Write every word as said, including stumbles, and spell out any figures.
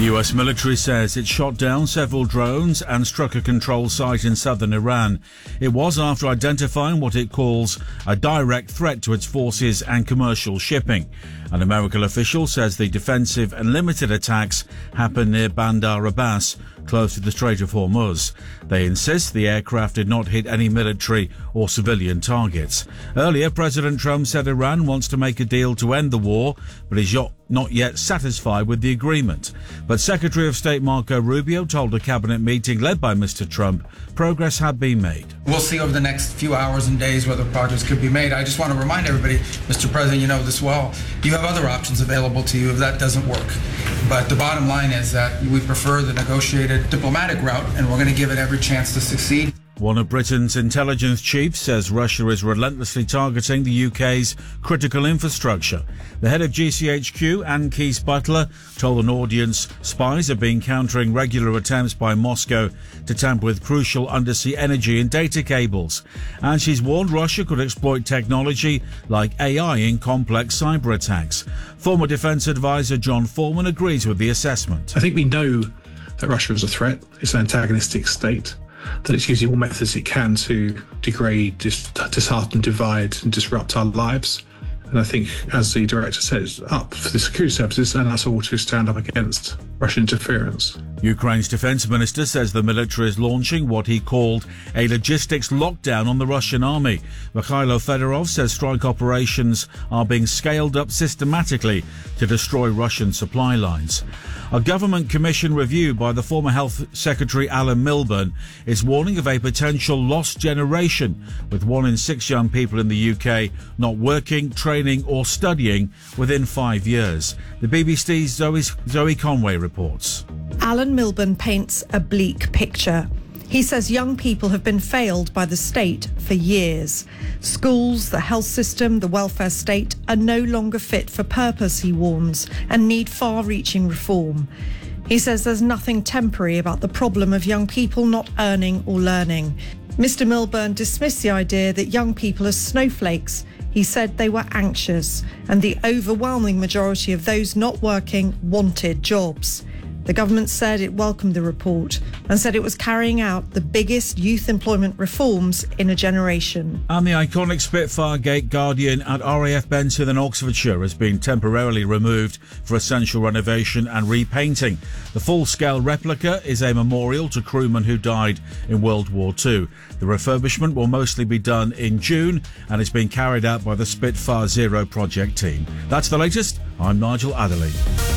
The U S military says it shot down several drones and struck a control site in southern Iran. It was after identifying what it calls a direct threat to its forces and commercial shipping. An American official says the defensive and limited attacks happened near Bandar Abbas, close to the Strait of Hormuz. They insist the aircraft did not hit any military or civilian targets. Earlier, President Trump said Iran wants to make a deal to end the war, but is not yet satisfied with the agreement. But Secretary of State Marco Rubio told a cabinet meeting led by Mister Trump progress had been made. We'll see over the next few hours and days whether progress could be made. I just want to remind everybody, Mister President, you know this well, you have other options available to you if that doesn't work. But the bottom line is that we prefer the negotiated diplomatic route, and we're going to give it every chance to succeed. One of Britain's intelligence chiefs says Russia is relentlessly targeting the U K's critical infrastructure. The head of G C H Q, Anne Keyes-Butler, told an audience spies have been countering regular attempts by Moscow to tamper with crucial undersea energy and data cables. And she's warned Russia could exploit technology like A I in complex cyber attacks. Former Defence Advisor John Foreman agrees with the assessment. I think we know that Russia is a threat. It's an antagonistic state, that it's using all methods it can to degrade, dis- dishearten, divide and disrupt our lives. And I think, as the director said, it's up for the security services and us all to stand up against Russian interference. Ukraine's defence minister says the military is launching what he called a logistics lockdown on the Russian army. Mikhailo Fedorov says strike operations are being scaled up systematically to destroy Russian supply lines. A government commission review by the former Health Secretary Alan Milburn is warning of a potential lost generation, with one in six young people in the U K not working, training or studying within five years. The B B C's Zoe, Zoe Conway reports. Alan Milburn paints a bleak picture. He says young people have been failed by the state for years. Schools, the health system, the welfare state are no longer fit for purpose, he warns, and need far-reaching reform. He says there's nothing temporary about the problem of young people not earning or learning. Mister Milburn dismissed the idea that young people are snowflakes. He said they were anxious, and the overwhelming majority of those not working wanted jobs. The government said it welcomed the report and said it was carrying out the biggest youth employment reforms in a generation. And the iconic Spitfire Gate Guardian at R A F Benton in Oxfordshire has been temporarily removed for essential renovation and repainting. The full-scale replica is a memorial to crewmen who died in World War Two. The refurbishment will mostly be done in June and is being carried out by the Spitfire Zero project team. That's the latest. I'm Nigel Adderley.